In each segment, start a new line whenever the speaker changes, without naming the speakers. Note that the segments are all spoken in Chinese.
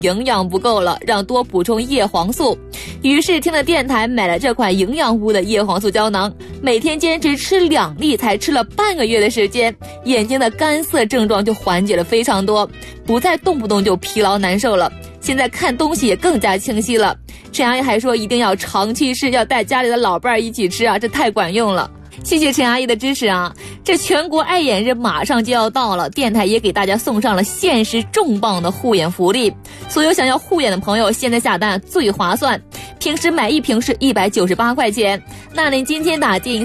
营养不够了，让多补充叶黄素。于是听了电台买了这款营养屋的叶黄素胶囊，每天坚持吃2粒，才吃了半个月的时间，眼睛的干涩症状就缓解了非常多，不再动不动就疲劳难受了，现在看东西也更加清晰了。陈阿姨还说一定要长期吃，要带家里的老伴儿一起吃啊，这太管用了。谢谢陈阿姨的支持啊！这全国爱眼日马上就要到了，电台也给大家送上了限时重磅的护眼福利，所有想要护眼的朋友现在下单最划算，平时买1瓶是198块钱，那您今天打进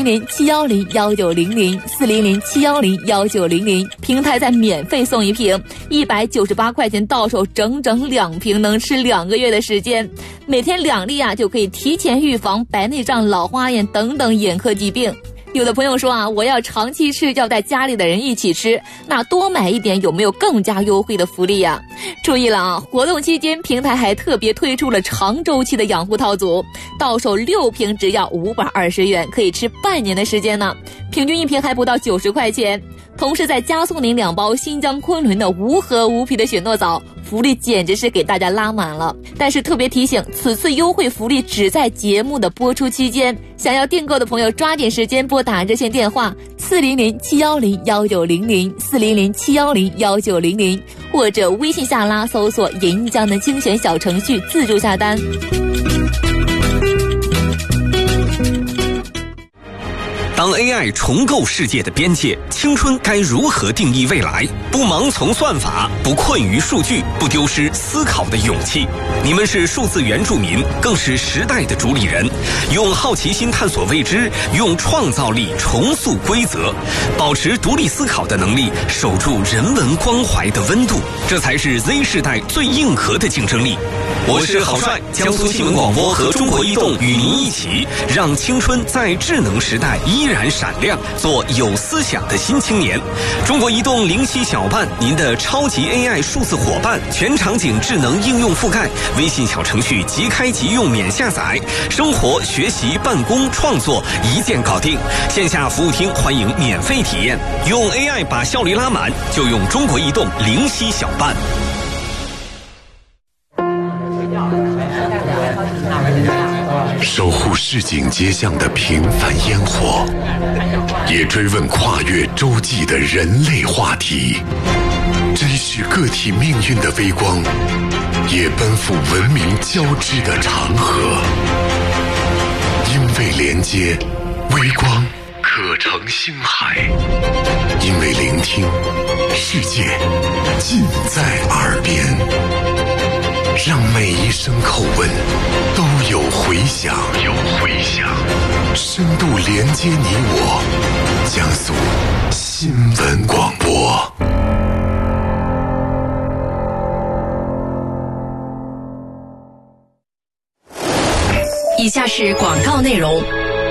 400-710-1900，400-710-1900，平台再免费送1瓶，198块钱到手整整2瓶，能吃2个月的时间，每天2粒啊，就可以提前预防白内障、老花眼等等眼科疾病。有的朋友说啊，我要长期吃，要带家里的人一起吃，那多买一点有没有更加优惠的福利呀？注意了啊，活动期间平台还特别推出了长周期的养护套组，到手6瓶只要520元，可以吃半年的时间呢，平均1瓶还不到90块钱。同时再加送您2包新疆昆仑的无核无皮的雪诺藻，福利简直是给大家拉满了。但是特别提醒，此次优惠福利只在节目的播出期间，想要订购的朋友抓紧时间拨打热线电话400-710-1900，400-710-1900，或者微信下拉搜索银江的精选小程序自助下单。
当 AI 重构世界的边界，青春该如何定义未来？不盲从算法，不困于数据，不丢失思考的勇气。你们是数字原住民，更是时代的主理人。用好奇心探索未知，用创造力重塑规则，保持独立思考的能力，守住人文关怀的温度，这才是 Z 世代最硬核的竞争力。我是郝帅，江苏新闻广播和中国移动与您一起，让青春在智能时代依然闪亮，做有思想的新青年。中国移动07小办，您的超级 AI 数字伙伴，全场景智能应用覆盖，微信小程序即开即用免下载，生活、学习、办公、创作一键搞定。线下服务厅欢迎免费体验，用 AI 把效率拉满，就用中国移动07小办。
守护市井街巷的平凡烟火，也追问跨越洲际的人类话题，珍视个体命运的微光，也奔赴文明交织的长河。因为连接，微光可成星海；因为聆听，世界尽在耳边。让每一声口吻都有回响，深度连接你我，江苏新闻广播。
以下是广告内容。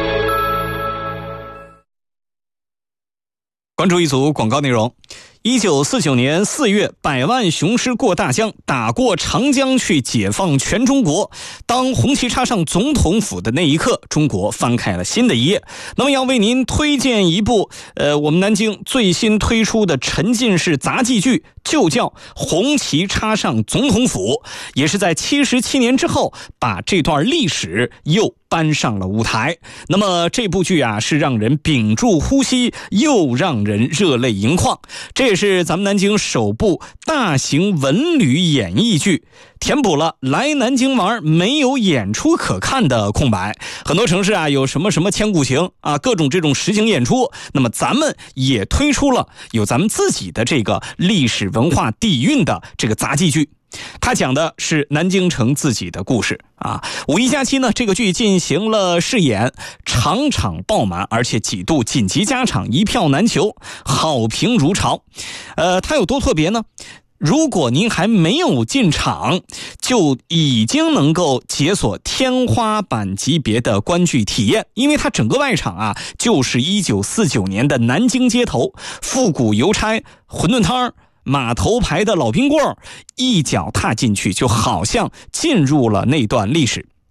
关注一组广告内容。1949年4月，百万雄师过大江，打过长江去解放全中国。当红旗插上总统府的那一刻，中国翻开了新的一页。那么要为您推荐一部我们南京最新推出的沉浸式杂技剧，就叫《红旗插上总统府》，也是在77年之后把这段历史又搬上了舞台。那么这部剧啊，是让人屏住呼吸，又让人热泪盈眶。这也是咱们南京首部大型文旅演艺剧，填补了来南京玩没有演出可看的空白。很多城市啊有什么什么千古情啊，各种这种实景演出，那么咱们也推出了有咱们自己的这个历史文化底蕴的这个杂技剧。它讲的是南京城自己的故事啊。五一假期呢，这个剧进行了试演，场场爆满，而且几度紧急加场，一票难求，好评如潮。它有多特别呢？如果您还没有进场，就已经能够解锁天花板级别的观剧体验，因为它整个外场啊，就是1949年的南京街头，复古邮差、馄饨摊、码头牌的老冰棍，一脚踏进去就好像进入了那段历史。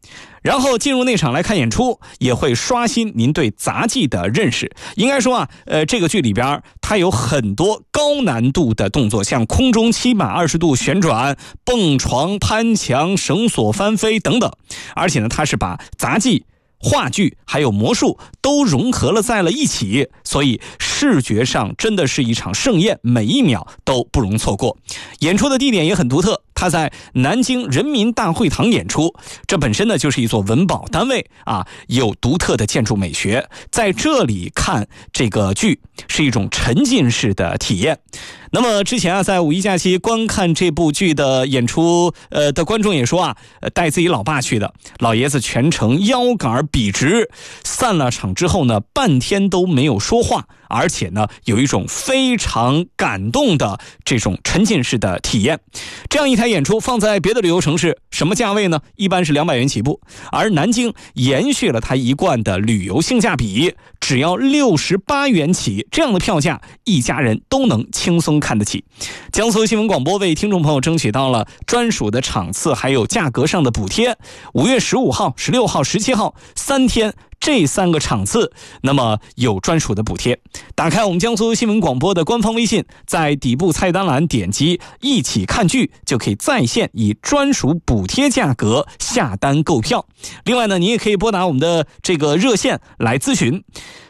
然后进入内场来看演出，也会刷新您对杂技的认识。应该说啊，这个剧里边它有很多高难度的动作，像空中720度旋转、蹦床、攀墙、绳索翻飞等等。而且呢，它是把杂技、话剧还有魔术都融合了在了一起，所以视觉上真的是一场盛宴，每一秒都不容错过。演出的地点也很独特，它在南京人民大会堂演出，这本身呢就是一座文保单位啊，有独特的建筑美学，在这里看这个剧是一种沉浸式的体验。那么之前啊，在五一假期观看这部剧的演出的观众也说啊，带自己老爸去的，老爷子全程腰杆笔直，散了场之后呢，半天都没有说话，而且呢，有一种非常感动的这种沉浸式的体验。这样一台演出放在别的旅游城市，什么价位呢？一般是200元起步，而南京延续了它一贯的旅游性价比，只要68元起，这样的票价，一家人都能轻松看得起。江苏新闻广播为听众朋友争取到了专属的场次还有价格上的补贴，5月15号、16号、17号3天。这3个场次，那么有专属的补贴。打开我们江苏新闻广播的官方微信，在底部菜单栏点击一起看剧，就可以在线以专属补贴价格下单购票。另外呢，你也可以拨打我们的这个热线来咨询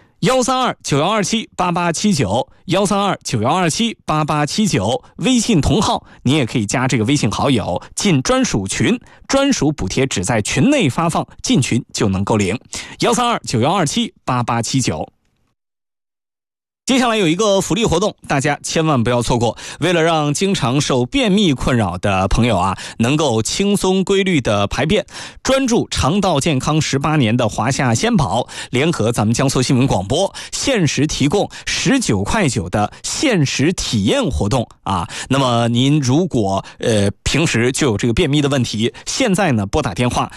13291278879，13291278879，微信同号，你也可以加这个微信好友进专属群，专属补贴只在群内发放，进群就能够领。13291278879。接下来有一个福利活动，大家千万不要错过。为了让经常受便秘困扰的朋友啊，能够轻松规律的排便，专注肠道健康18年的华夏鲜宝联合咱们江苏新闻广播，限时提供19.9块的限时体验活动啊。那么您如果平时就有这个便秘的问题，现在呢拨打电话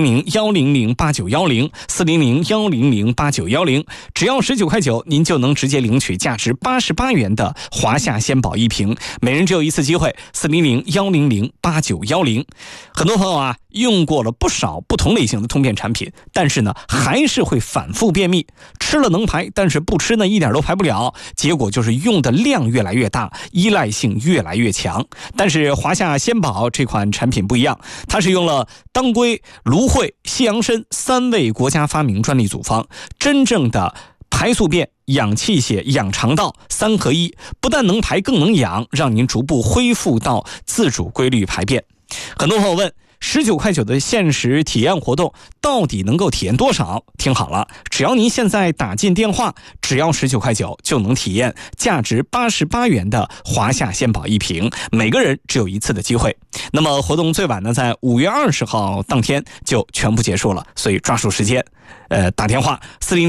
400-100-8910，400-100-8910，只要19.9块，您就能直接领取价值88元的华夏鲜宝1瓶，每人只有一次机会，400-100-8910。很多朋友啊，用过了不少不同类型的通便产品，但是呢还是会反复便秘，吃了能排，但是不吃呢一点都排不了，结果就是用的量越来越大，依赖性越来越强。但是华夏鲜宝这款产品不一样，它是用了当归、芦荟、西洋参3味国家发明专利组方，真正的排宿便、养气血、养肠道3合1，不但能排更能养，让您逐步恢复到自主规律排便。很多朋友问，19.9块的限时体验活动到底能够体验多少？听好了，只要您现在打进电话，只要19.9块就能体验价值88元的华夏鲜宝1瓶，每个人只有一次的机会。那么活动最晚呢，在5月20号当天就全部结束了，所以抓住时间。打电话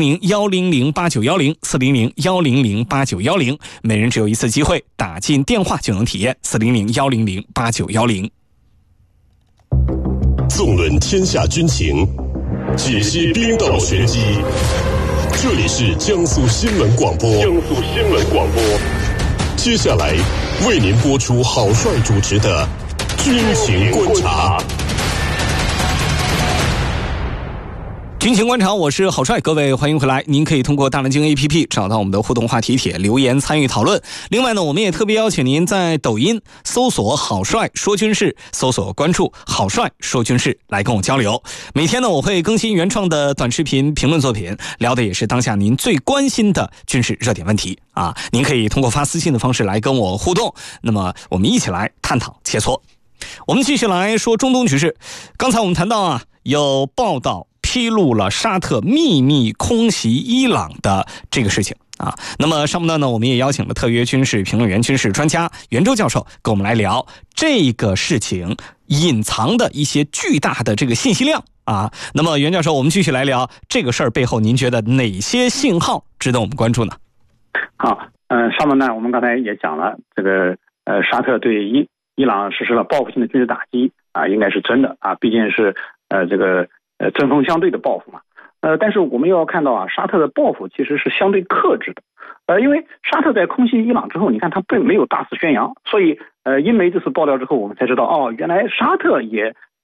400-100-8910，400-100-8910，每人只有一次机会，打进电话就能体验400-100-8910。
纵论天下军情，解析兵道玄机。这里是江苏新闻广播。接下来为您播出郝帅主持的军情观察。
军情观察，我是郝帅，各位欢迎回来。您可以通过大南京 APP 找到我们的互动话题帖，留言参与讨论。另外呢，我们也特别邀请您在抖音搜索郝帅说军事，搜索关注郝帅说军事，来跟我交流。每天呢，我会更新原创的短视频评论作品，聊的也是当下您最关心的军事热点问题啊。您可以通过发私信的方式来跟我互动，那么我们一起来探讨切磋。我们继续来说中东局势。刚才我们谈到啊，有报道披露了沙特秘密空袭伊朗的这个事情啊。那么上半段呢，我们也邀请了特约军事评论员、军事专家袁周教授跟我们来聊这个事情隐藏的一些巨大的这个信息量啊。那么袁教授，我们继续来聊这个事儿背后，您觉得哪些信号值得我们关注呢？
好，上半段我们刚才也讲了，这个沙特对伊朗实施了报复性的军事打击啊，应该是真的啊，毕竟是这个针锋相对的报复嘛。但是我们又要看到啊，沙特的报复其实是相对克制的。因为沙特在空袭伊朗之后，你看他并没有大肆宣扬，所以英媒这次爆料之后，我们才知道哦，原来沙特也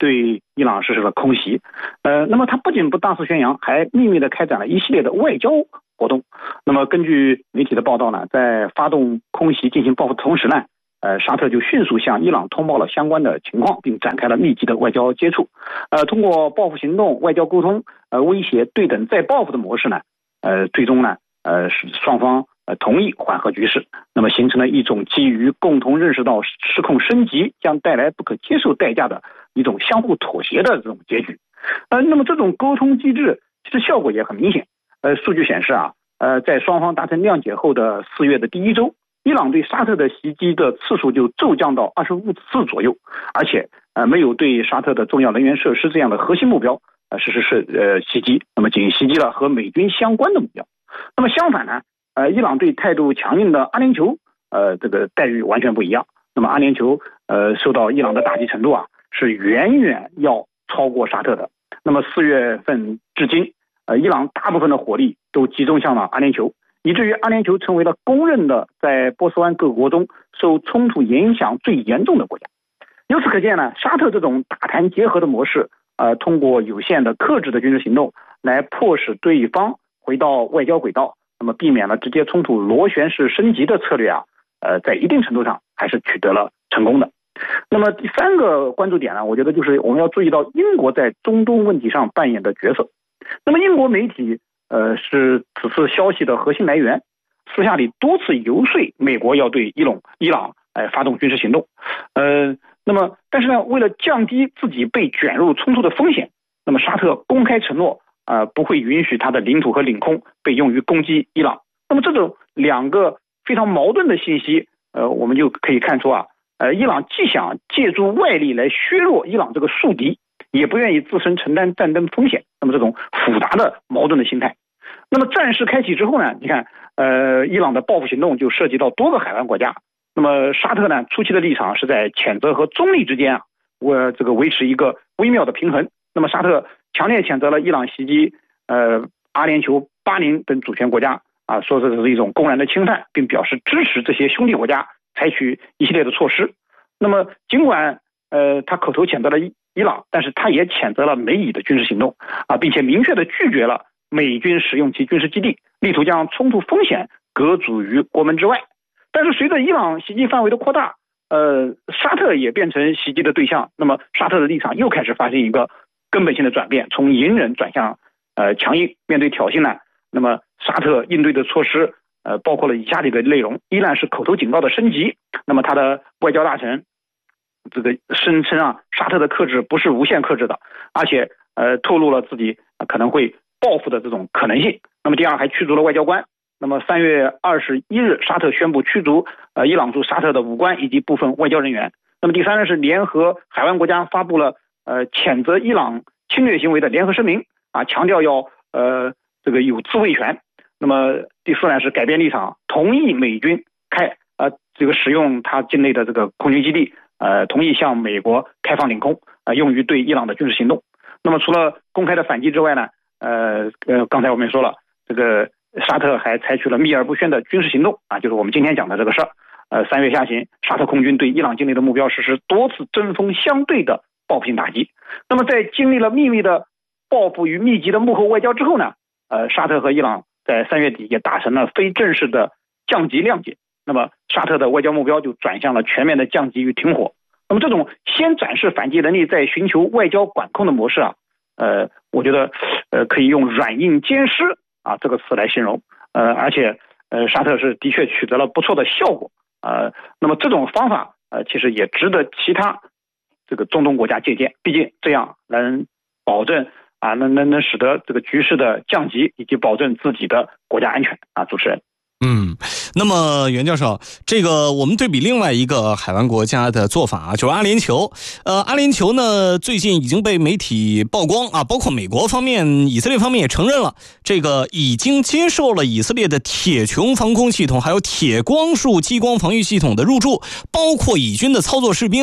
对伊朗实施了空袭。那么他不仅不大肆宣扬，还秘密的开展了一系列的外交活动。那么根据媒体的报道呢，在发动空袭进行报复的同时呢，沙特就迅速向伊朗通报了相关的情况，并展开了密集的外交接触。通过报复行动、外交沟通、威胁、对等再报复的模式呢，最终呢，使双方同意缓和局势，那么形成了一种基于共同认识到失控升级将带来不可接受代价的一种相互妥协的这种结局。那么这种沟通机制其实效果也很明显。数据显示啊，在双方达成谅解后的4月的第1周，伊朗对沙特的袭击的次数就骤降到25次左右，而且没有对沙特的重要能源设施这样的核心目标实施袭击，那么仅袭击了和美军相关的目标。那么相反呢，伊朗对态度强硬的阿联酋这个待遇完全不一样。那么阿联酋受到伊朗的打击程度啊，是远远要超过沙特的。那么4月份至今，伊朗大部分的火力都集中向了阿联酋，以至于阿联酋成为了公认的在波斯湾各国中受冲突影响最严重的国家。由此可见呢，沙特这种打谈结合的模式，通过有限的克制的军事行动来迫使对方回到外交轨道，那么避免了直接冲突螺旋式升级的策略啊，在一定程度上还是取得了成功的。那么第3个关注点呢，我觉得就是我们要注意到英国在中东问题上扮演的角色。那么英国媒体是此次消息的核心来源，私下里多次游说美国要对伊朗发动军事行动。那么但是呢，为了降低自己被卷入冲突的风险，那么沙特公开承诺不会允许他的领土和领空被用于攻击伊朗。那么这种2个非常矛盾的信息，我们就可以看出啊，伊朗既想借助外力来削弱伊朗这个宿敌，也不愿意自身承担战争风险。那么这种复杂的矛盾的心态。那么战事开启之后呢，你看伊朗的报复行动就涉及到多个海湾国家。那么沙特呢，初期的立场是在谴责和中立之间啊，维持一个微妙的平衡。那么沙特强烈谴责了伊朗袭击阿联酋、巴林等主权国家啊，说这是一种公然的侵犯，并表示支持这些兄弟国家采取一系列的措施。那么尽管他口头谴责了伊朗，但是他也谴责了美以的军事行动啊，并且明确的拒绝了美军使用其军事基地，力图将冲突风险隔阻于国门之外。但是随着伊朗袭击范围的扩大，沙特也变成袭击的对象。那么沙特的立场又开始发生一个根本性的转变，从隐忍转向强硬。面对挑衅呢，那么沙特应对的措施包括了以下的一个内容：伊朗是口头警告的升级。那么他的外交大臣这个声称啊，沙特的克制不是无限克制的，而且透露了自己可能会报复的这种可能性。那么第2，还驱逐了外交官。那么3月21日，沙特宣布驱逐伊朗驻沙特的武官以及部分外交人员。那么第3呢，是联合海湾国家发布了谴责伊朗侵略行为的联合声明啊，强调要这个有自卫权。那么第4呢，是改变立场，同意美军这个使用他境内的这个空军基地，同意向美国开放领空用于对伊朗的军事行动。那么除了公开的反击之外呢，刚才我们说了，这个沙特还采取了秘而不宣的军事行动啊，就是我们今天讲的这个事儿。3月下旬，沙特空军对伊朗境内的目标实施多次针锋相对的报复性打击。那么在经历了秘密的报复与密集的幕后外交之后呢，沙特和伊朗在3月底也达成了非正式的降级谅解。那么沙特的外交目标就转向了全面的降级与停火。那么这种先展示反击能力，再寻求外交管控的模式啊，我觉得可以用软硬兼施啊这个词来形容。而且沙特是的确取得了不错的效果。那么这种方法其实也值得其他这个中东国家借鉴，毕竟这样能保证啊，能使得这个局势的降级，以及保证自己的国家安全啊。主持人。
那么袁教授，这个我们对比另外一个海湾国家的做法啊，就是阿联酋。阿联酋呢，最近已经被媒体曝光啊，包括美国方面、以色列方面也承认了，这个已经接受了以色列的铁穹防空系统，还有铁光束激光防御系统的入驻，包括以军的操作士兵啊，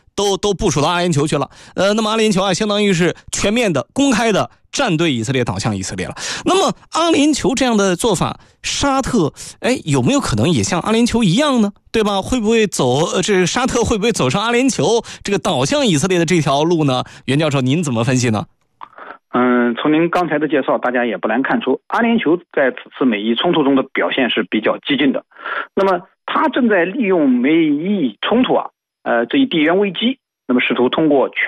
都部署到阿联酋去了。那么阿联酋啊，相当于是全面的、公开的站队以色列，倒向以色列了。那么阿联酋这样的做法，沙特有没有可能也像阿联酋一样呢？对吧？会不会这沙特会不会走上阿联酋这个倒向以色列的这条路呢？袁教授，您怎么分析呢？
从您刚才的介绍，大家也不难看出，阿联酋在此次美伊冲突中的表现是比较激进的。那么他正在利用美伊冲突这一地缘危机，那么试图通过